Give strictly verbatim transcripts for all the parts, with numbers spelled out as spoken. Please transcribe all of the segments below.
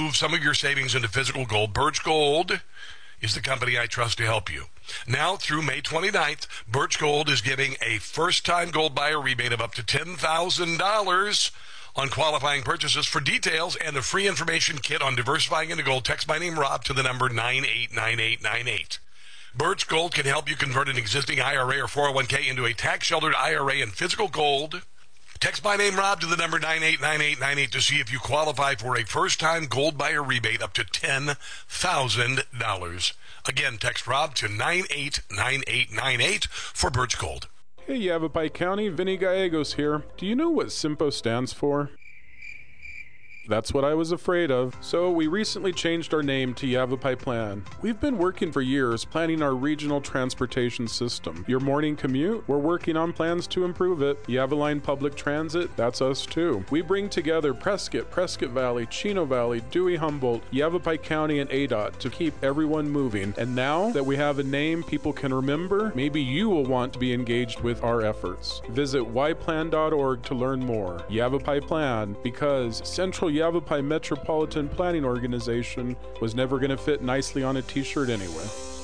move some of your savings into physical gold, Birch Gold is the company I trust to help you. Now through May twenty-ninth, Birch Gold is giving a first-time gold buyer rebate of up to ten thousand dollars on qualifying purchases. For details and a free information kit on diversifying into gold, text my name, Rob, to the number nine eight nine eight nine eight. Birch Gold can help you convert an existing I R A or four oh one k into a tax-sheltered I R A in physical gold. Text my name, Rob, to the number nine eight nine eight nine eight to see if you qualify for a first-time gold buyer rebate up to ten thousand dollars. Again, text Rob to nine eight nine eight nine eight for Birch Gold. Hey, Yavapai County, Vinny Gallegos here. Do you know what SIMPO stands for? That's what I was afraid of. So we recently changed our name to Yavapai Plan. We've been working for years planning our regional transportation system. Your morning commute? We're working on plans to improve it. Yavaline Public Transit? That's us too. We bring together Prescott, Prescott Valley, Chino Valley, Dewey Humboldt, Yavapai County, and A D O T to keep everyone moving. And now that we have a name people can remember, maybe you will want to be engaged with our efforts. Visit y plan dot org to learn more. Yavapai Plan, because Central Yavapai Metropolitan Planning Organization was never going to fit nicely on a t-shirt anyway.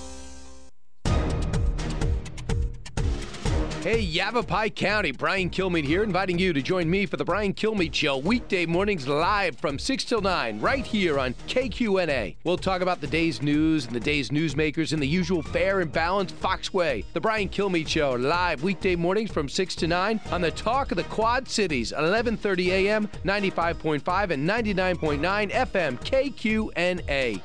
Hey, Yavapai County, Brian Kilmeade here, inviting you to join me for the Brian Kilmeade Show, weekday mornings live from six till nine, right here on K Q N A. We'll talk about the day's news and the day's newsmakers in the usual fair and balanced Fox way. The Brian Kilmeade Show, live weekday mornings from six to nine on the Talk of the Quad Cities, eleven thirty a.m., ninety-five point five and ninety-nine point nine F M, K Q N A.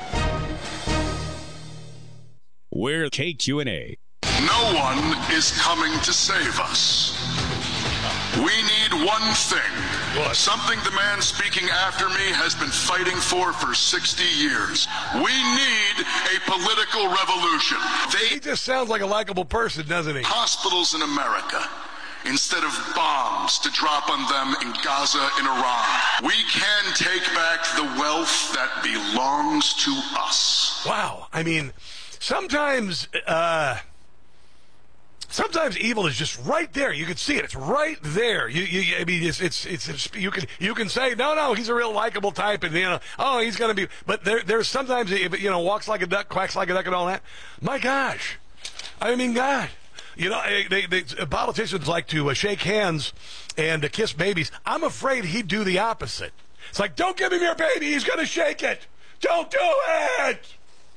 We're K Q N A. No one is coming to save us. We need one thing. What? Something the man speaking after me has been fighting for for sixty years. We need a political revolution. They he just sounds like a likable person, doesn't he? Hospitals in America instead of bombs to drop on them in Gaza and Iran. We can take back the wealth that belongs to us. Wow. I mean, sometimes... uh Sometimes evil is just right there. You can see it. It's right there. You, you, I mean, it's, it's, it's, it's, you can, you can say, no, no, he's a real likable type, and you know, oh, he's going to be. But there, there's sometimes, you know, walks like a duck, quacks like a duck, and all that. My gosh, I mean, God, you know, they, they, politicians like to uh, shake hands and uh, kiss babies. I'm afraid he'd do the opposite. It's like, don't give him your baby. He's going to shake it. Don't do it.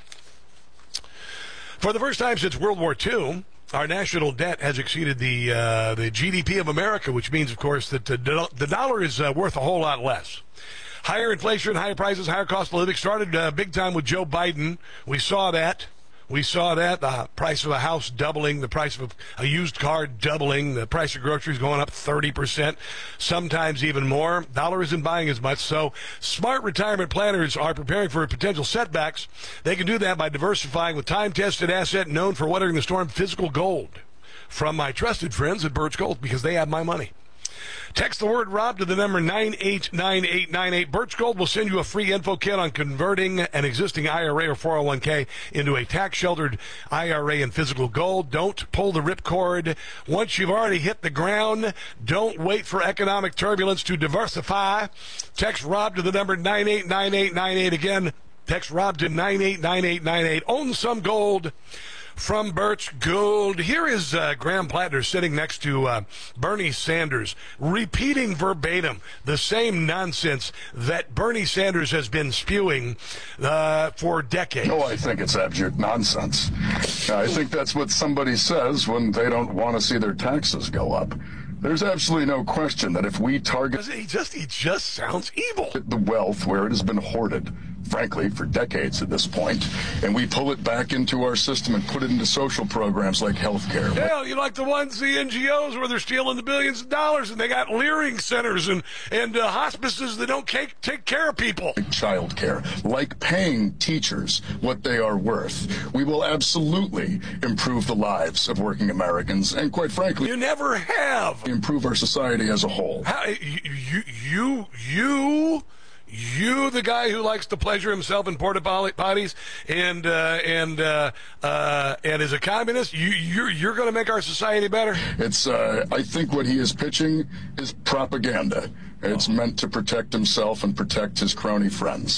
For the first time since World War Two. Our national debt has exceeded the uh, the G D P of America, which means, of course, that the, the dollar is uh, worth a whole lot less. Higher inflation, higher prices, higher cost of living started uh, big time with Joe Biden. We saw that. We saw that. The price of a house doubling, the price of a used car doubling, the price of groceries going up thirty percent, sometimes even more. Dollar isn't buying as much, so smart retirement planners are preparing for potential setbacks. They can do that by diversifying with time-tested asset known for weathering the storm, physical gold, from my trusted friends at Birch Gold, because they have my money. Text the word Rob to the number nine eight nine eight nine eight. Birch Gold will send you a free info kit on converting an existing I R A or four oh one k into a tax-sheltered I R A in physical gold. Don't pull the ripcord. Once you've already hit the ground, don't wait for economic turbulence to diversify. Text Rob to the number nine eight nine eight nine eight. Again, text Rob to nine eight nine eight nine eight. Own some gold from Birch Gold. Here is uh, Graham Plattner sitting next to uh, Bernie Sanders, repeating verbatim the same nonsense that Bernie Sanders has been spewing uh, for decades. Oh, I think it's abject nonsense. I think that's what somebody says when they don't want to see their taxes go up. There's absolutely no question that if we target... He just, he just sounds evil. ...the wealth where it has been hoarded, frankly, for decades at this point, and we pull it back into our system and put it into social programs like health care. Hell, you like the ones, the N G Os, where they're stealing the billions of dollars, and they got leering centers and, and uh, hospices that don't take, take care of people. Like child care, like paying teachers what they are worth. We will absolutely improve the lives of working Americans, and quite frankly... You never have. ...improve our society as a whole. How, you, you, you... You, the guy who likes to pleasure himself in porta potties and uh, and uh, uh, and is a communist, you you're, you're going to make our society better? It's uh, I think what he is pitching is propaganda. It's oh. meant to protect himself and protect his crony friends.